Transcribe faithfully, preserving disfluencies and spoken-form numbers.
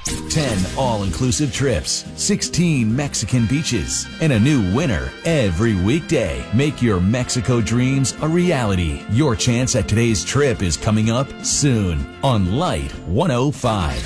ten all-inclusive trips, sixteen Mexican beaches, and a new winner every weekday. Make your Mexico dreams a reality. Your chance at today's trip is coming up soon on Light one oh five.